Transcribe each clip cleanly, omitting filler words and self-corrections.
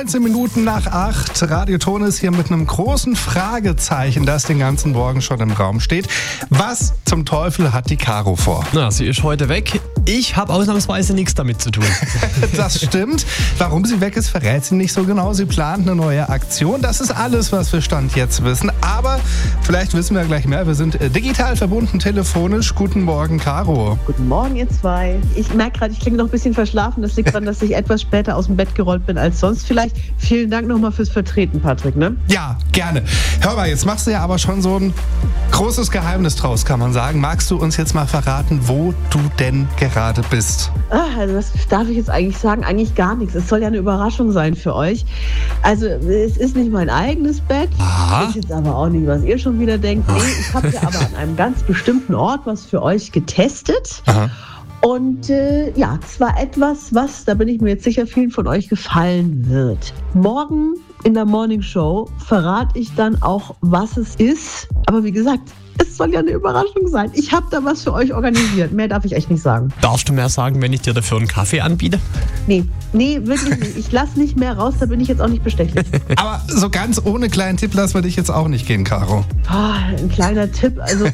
19 Minuten nach 8. Radio Ton ist hier mit einem großen Fragezeichen, das den ganzen Morgen schon im Raum steht. Was zum Teufel hat die Caro vor? Na, sie ist heute weg. Ich habe ausnahmsweise nichts damit zu tun. Das stimmt. Warum sie weg ist, verrät sie nicht so genau. Sie plant eine neue Aktion. Das ist alles, was wir Stand jetzt wissen. Aber vielleicht wissen wir gleich mehr. Wir sind digital verbunden, telefonisch. Guten Morgen, Caro. Guten Morgen, ihr zwei. Ich merke gerade, ich klinge noch ein bisschen verschlafen. Das liegt daran, dass ich etwas später aus dem Bett gerollt bin als sonst. Vielleicht vielen Dank nochmal fürs Vertreten, Patrick, ne? Ja, gerne. Hör mal, jetzt machst du ja aber schon so ein großes Geheimnis draus, kann man sagen. Magst du uns jetzt mal verraten, wo du denn gerade bist? Also was darf ich jetzt eigentlich sagen? Eigentlich gar nichts. Es soll ja eine Überraschung sein für euch. Also es ist nicht mein eigenes Bett. Aha. Ist jetzt aber auch nicht, was ihr schon wieder denkt. Nee, ich habe ja aber an einem ganz bestimmten Ort was für euch getestet. Aha. Und ja, zwar etwas, was, da bin ich mir jetzt sicher, vielen von euch gefallen wird. Morgen in der Morning Show verrate ich dann auch, was es ist. Aber wie gesagt, es soll ja eine Überraschung sein. Ich habe da was für euch organisiert. Mehr darf ich echt nicht sagen. Darfst du mehr sagen, wenn ich dir dafür einen Kaffee anbiete? Nee, wirklich nicht. Ich lasse nicht mehr raus, da bin ich jetzt auch nicht bestechlich. Aber so ganz ohne kleinen Tipp lassen wir dich jetzt auch nicht gehen, Caro. Ein kleiner Tipp, also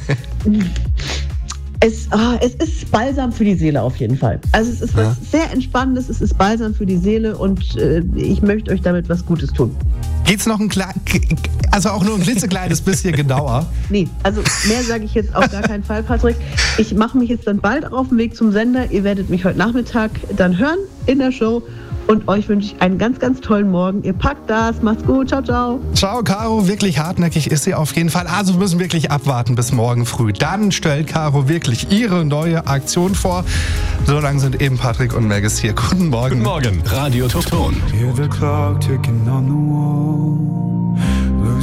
es ist Balsam für die Seele auf jeden Fall. Also es ist was sehr Entspannendes, es ist Balsam für die Seele und ich möchte euch damit was Gutes tun. Geht's noch also auch nur ein klitzekleines bisschen genauer? Nee, also mehr sage ich jetzt auf gar keinen Fall, Patrick. Ich mache mich jetzt dann bald auf den Weg zum Sender. Ihr werdet mich heute Nachmittag dann hören in der Show. Und euch wünsche ich einen ganz, ganz tollen Morgen. Ihr packt das. Macht's gut. Ciao, ciao. Ciao, Caro. Wirklich hartnäckig ist sie auf jeden Fall. Also wir müssen wirklich abwarten bis morgen früh. Dann stellt Caro wirklich ihre neue Aktion vor. So lange sind eben Patrick und Megis hier. Guten Morgen. Guten Morgen. Radio Ton. Hear the clock ticking on the wall.